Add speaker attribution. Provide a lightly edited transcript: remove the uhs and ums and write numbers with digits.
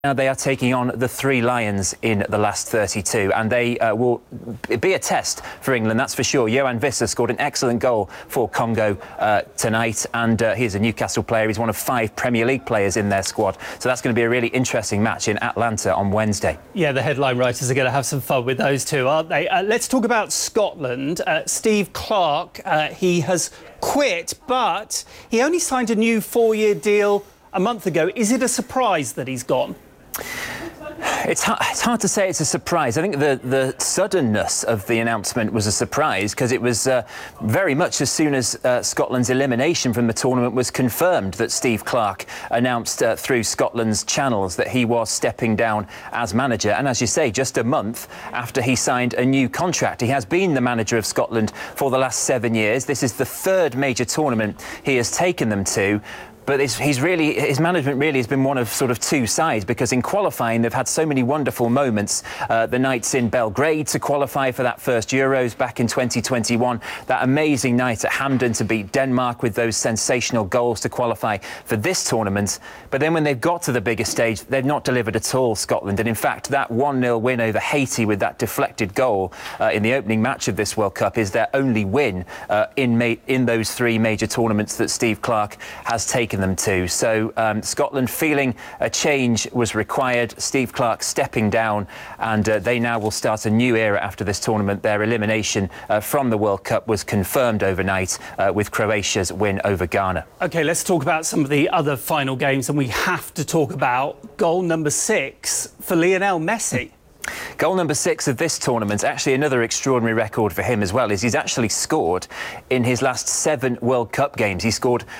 Speaker 1: Now they are taking on the Three Lions in the last 32, and they will be a test for England, that's for sure. Yoane Wissa scored an excellent goal for Congo tonight, and he's a Newcastle player. He's one of 5 Premier League players in their squad, so that's going to be a really interesting match in Atlanta on Wednesday.
Speaker 2: Yeah, the headline writers are going to have some fun with those two, aren't they? Let's talk about Scotland. Steve Clarke, he has quit, but he only signed a new 4-year deal a month ago. Is it a surprise that he's gone?
Speaker 1: It's hard to say it's a surprise. I think the suddenness of the announcement was a surprise because it was very much as soon as Scotland's elimination from the tournament was confirmed that Steve Clarke announced through Scotland's channels that he was stepping down as manager. And as you say, just a month after he signed a new contract. He has been the manager of Scotland for the last 7 years. This is the 3rd major tournament he has taken them to. But his management really has been one of sort of 2 sides, because in qualifying they've had so many wonderful moments. The nights in Belgrade to qualify for that first Euros back in 2021, that amazing night at Hampden to beat Denmark with those sensational goals to qualify for this tournament. But then when they've got to the bigger stage, they've not delivered at all, Scotland. And in fact, that 1-0 win over Haiti with that deflected goal in the opening match of this World Cup is their only win in those 3 major tournaments that Steve Clarke has taken them to. So Scotland feeling a change was required. Steve Clarke stepping down, and they now will start a new era after this tournament. Their elimination from the World Cup was confirmed overnight with Croatia's win over Ghana.
Speaker 2: OK, let's talk about some of the other final games, and we have to talk about goal number 6 for Lionel Messi.
Speaker 1: Goal number 6 of this tournament, actually another extraordinary record for him as well, is he's actually scored in his last 7 World Cup games. He scored